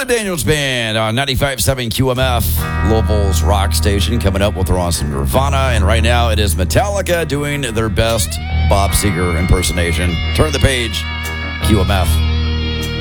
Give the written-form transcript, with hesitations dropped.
Charlie Daniels Band on 95.7 QMF, Louisville's rock station, coming up with their awesome Nirvana. And right now it is Metallica doing their best Bob Seger impersonation. Turn the page, QMF.